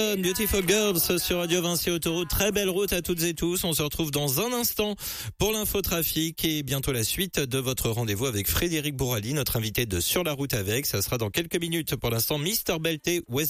Beautiful Girls sur Radio Vinci Autoroute. Très belle route à toutes et tous. On se retrouve dans un instant pour l'infotrafic et bientôt la suite de votre rendez-vous avec Frédéric Bourali, notre invité de Sur la route avec. Ça sera dans quelques minutes. Pour l'instant, Mister Belté, West